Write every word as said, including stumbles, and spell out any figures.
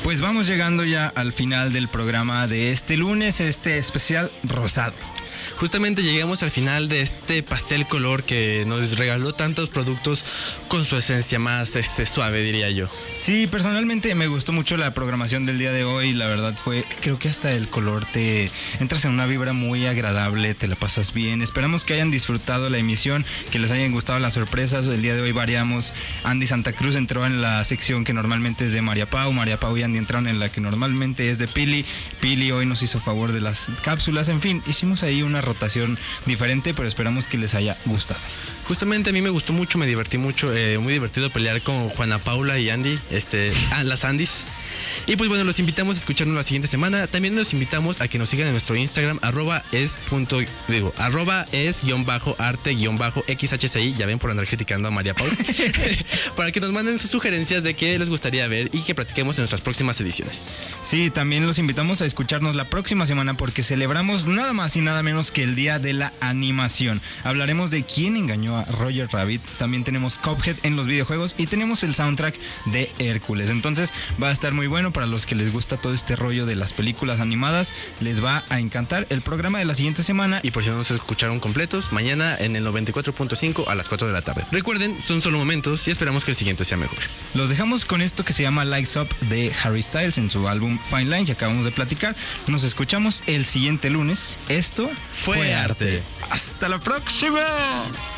Pues vamos llegando ya al final del programa de este lunes, este especial rosado. Justamente llegamos al final de este pastel color que nos regaló tantos productos con su esencia más este, suave, diría yo. Sí, personalmente me gustó mucho la programación del día de hoy. La verdad fue, creo que hasta el color te entras en una vibra muy agradable, te la pasas bien. Esperamos que hayan disfrutado la emisión, que les hayan gustado las sorpresas. El día de hoy variamos. Andy Santa Cruz entró en la sección que normalmente es de María Pau. María Pau y Andy entraron en la que normalmente es de Pili. Pili hoy nos hizo favor de las cápsulas. En fin, hicimos ahí una rotación diferente, pero esperamos que les haya gustado. Justamente a mí me gustó mucho, me divertí mucho, eh, muy divertido pelear con Juana Paula y Andy, este, ah, las Andys. Y pues bueno, los invitamos a escucharnos la siguiente semana. También los invitamos a que nos sigan en nuestro Instagram, arroba es punto, digo, arroba es guión bajo arte guión bajo xhci, ya ven por andar criticando a María Paula, para que nos manden sus sugerencias de qué les gustaría ver y que practiquemos en nuestras próximas ediciones. Sí, también los invitamos a escucharnos la próxima semana porque celebramos nada más y nada menos que el Día de la Animación. Hablaremos de quién engañó a Roger Rabbit, también tenemos Cuphead en los videojuegos y tenemos el soundtrack de Hércules. Entonces va a estar muy bueno para los que les gusta todo este rollo de las películas animadas. Les va a encantar el programa de la siguiente semana. Y por si no nos escucharon completos, mañana en el noventa y cuatro punto cinco a las cuatro de la tarde. Recuerden, son solo momentos y esperamos que el siguiente sea mejor. Los dejamos con esto que se llama Lights Up de Harry Styles en su álbum Fine Line que acabamos de platicar. Nos escuchamos el siguiente lunes. Esto fue, fue arte. arte. Hasta la próxima.